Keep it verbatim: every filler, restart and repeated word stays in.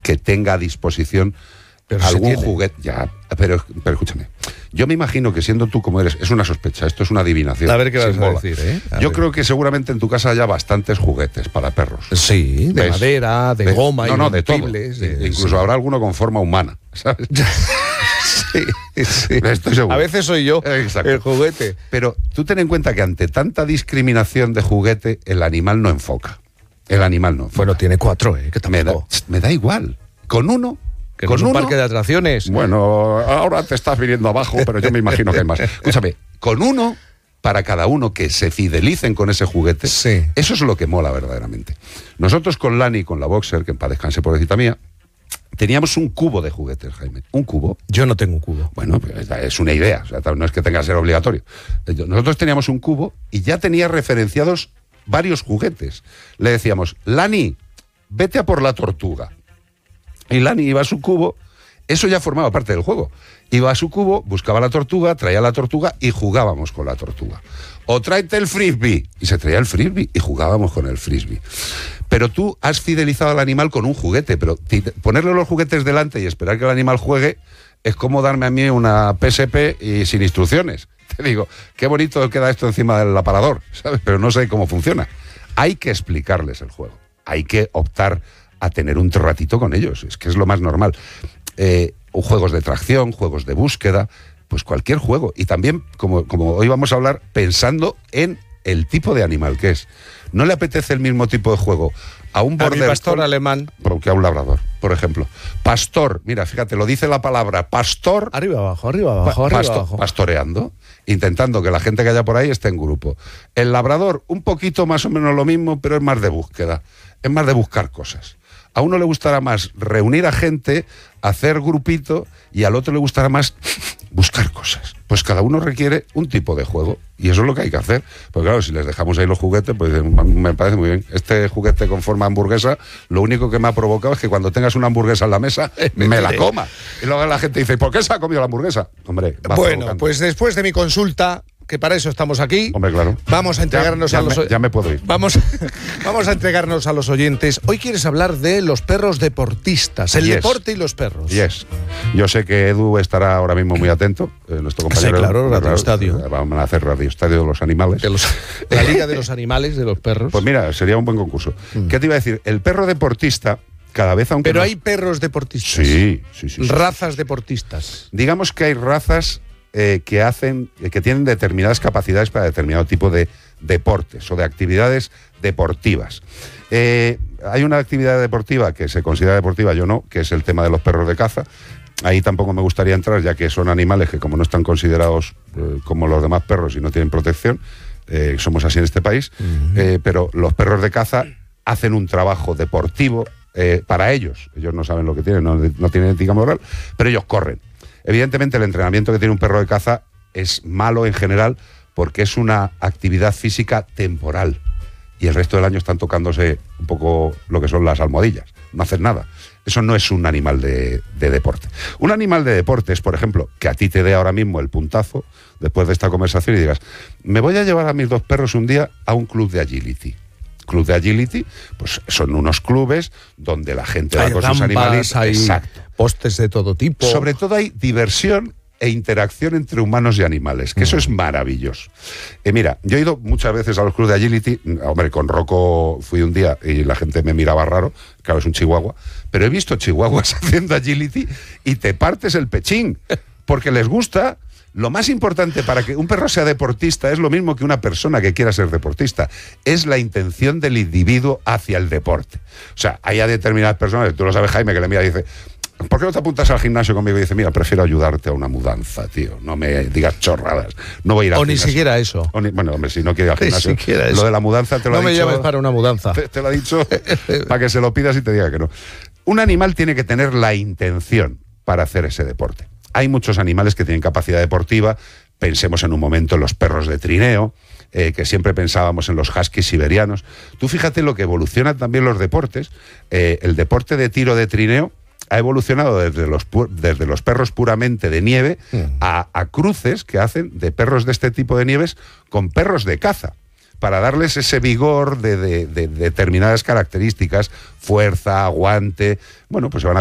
que tenga a disposición pero algún juguete. Ya, pero, pero escúchame. Yo me imagino que siendo tú como eres, es una sospecha, esto es una adivinación. A ver qué vas a decir, ¿eh? A Yo ver. creo que seguramente en tu casa haya bastantes juguetes para perros. Sí, de ¿Ves? madera, de, de goma, no, no, de todo. de, Incluso sí. habrá alguno con forma humana, ¿sabes? Sí, sí. Estoy seguro. A veces soy yo Exacto. el juguete. Pero tú ten en cuenta que ante tanta discriminación de juguete, el animal no enfoca. El animal no enfoca. Bueno, tiene cuatro, ¿eh? Que me, da, tampoco. me da igual. Con uno... Que con no es un uno, parque de atracciones. Bueno, ahora te estás viniendo abajo, pero yo me imagino que hay más. Escúchame, con uno, para cada uno que se fidelicen con ese juguete, sí. Eso es lo que mola verdaderamente. Nosotros con Lani, con la Boxer, que en paz descanse pobrecita mía, teníamos un cubo de juguetes, Jaime. Un cubo. Yo no tengo un cubo. Bueno, pues es una idea, o sea, no es que tenga que ser obligatorio. Nosotros teníamos un cubo y ya tenía referenciados varios juguetes. Le decíamos, Lani, vete a por la tortuga. Y Lani iba a su cubo, eso ya formaba parte del juego. Iba a su cubo, buscaba la tortuga, traía la tortuga y jugábamos con la tortuga. O tráete el frisbee. Y se traía el frisbee y jugábamos con el frisbee. Pero tú has fidelizado al animal con un juguete, pero ponerle los juguetes delante y esperar que el animal juegue es como darme a mí una P S P y sin instrucciones. Te digo, qué bonito queda esto encima del aparador, ¿sabes? Pero no sé cómo funciona. Hay que explicarles el juego. Hay que optar a tener un ratito con ellos, es que es lo más normal. Eh, juegos de tracción, juegos de búsqueda, pues cualquier juego. Y también, como, como hoy vamos a hablar, pensando en el tipo de animal que es. ¿No le apetece el mismo tipo de juego a un border pastor collie alemán que a un labrador, por ejemplo? Pastor, mira, fíjate, lo dice la palabra pastor. Arriba abajo, arriba abajo, pa arriba pasto abajo. Pastoreando, intentando que la gente que haya por ahí esté en grupo. El labrador, un poquito más o menos lo mismo, pero es más de búsqueda, es más de buscar cosas. A uno le gustará más reunir a gente, hacer grupito, y al otro le gustará más buscar cosas. Pues cada uno requiere un tipo de juego, y eso es lo que hay que hacer. Porque claro, si les dejamos ahí los juguetes, pues me parece muy bien. Este juguete con forma hamburguesa, lo único que me ha provocado es que cuando tengas una hamburguesa en la mesa, me, me la coma. Y luego la gente dice, ¿por qué se ha comido la hamburguesa? Hombre, va bueno, provocando. Pues después de mi consulta, que para eso estamos aquí. Hombre, claro. Vamos a entregarnos ya, ya a los me, ya me puedo ir. Vamos, vamos a entregarnos a los oyentes. Hoy quieres hablar de los perros deportistas, el yes. deporte y los perros. Yes. Yo sé que Edu estará ahora mismo muy atento, eh, nuestro compañero. Sí, claro, Radio claro, Estadio. Vamos a hacer Radio Estadio de los animales. De los, la Liga de los Animales, de los perros. Pues mira, sería un buen concurso. Mm. ¿Qué te iba a decir? El perro deportista, cada vez aunque Pero no... hay perros deportistas. Sí, sí, sí, sí. Razas deportistas. Digamos que hay razas Eh, que hacen, eh, que tienen determinadas capacidades para determinado tipo de deportes o de actividades deportivas. Eh, hay una actividad deportiva que se considera deportiva, yo no, que es el tema de los perros de caza. Ahí tampoco me gustaría entrar, ya que son animales que como no están considerados eh, como los demás perros y no tienen protección, eh, somos así en este país, uh-huh. eh, pero los perros de caza hacen un trabajo deportivo eh, para ellos. Ellos no saben lo que tienen, no, no tienen ética moral, pero ellos corren. Evidentemente el entrenamiento que tiene un perro de caza es malo en general porque es una actividad física temporal y el resto del año están tocándose un poco lo que son las almohadillas, no hacen nada. Eso no es un animal de, de deporte. Un animal de deporte es, por ejemplo, que a ti te dé ahora mismo el puntazo después de esta conversación y digas, me voy a llevar a mis dos perros un día a un club de agility. Club de agility, pues son unos clubes donde la gente hay va con rampas, sus animales. Hay exacto. Postes de todo tipo. Sobre todo hay diversión e interacción entre humanos y animales, que mm. eso es maravilloso. Eh, mira, yo he ido muchas veces a los clubes de agility, hombre, con Rocco fui un día y la gente me miraba raro, claro, es un chihuahua, pero he visto chihuahuas haciendo agility y te partes el pechín, porque les gusta. Lo más importante para que un perro sea deportista es lo mismo que una persona que quiera ser deportista. Es la intención del individuo hacia el deporte. O sea, hay a determinadas personas, tú lo sabes, Jaime, que le mira y dice, ¿por qué no te apuntas al gimnasio conmigo? Y dice, mira, prefiero ayudarte a una mudanza, tío. No me digas chorradas. No voy a ir al O gimnasio. ni siquiera eso. O ni, bueno, hombre, si no quiere ir al gimnasio. Ni siquiera eso. Lo de la mudanza te lo no ha me dicho. llames para una mudanza. Te, te lo ha dicho para que se lo pidas y te diga que no. Un animal tiene que tener la intención para hacer ese deporte. Hay muchos animales que tienen capacidad deportiva. Pensemos en un momento en los perros de trineo, eh, que siempre pensábamos en los huskies siberianos. Tú fíjate lo que evolucionan también los deportes. Eh, el deporte de tiro de trineo ha evolucionado desde los, desde los perros puramente de nieve mm. a, a cruces que hacen de perros de este tipo de nieves con perros de caza. para darles ese vigor de, de, de, de determinadas características, fuerza, aguante, bueno, pues se van a